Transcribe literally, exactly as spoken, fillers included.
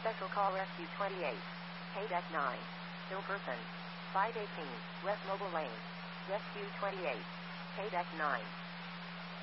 Special Call Rescue twenty-eight. K-Deck nine. Still person. five eighteen. West Mobile Lane. Rescue twenty-eight. K-Deck nine.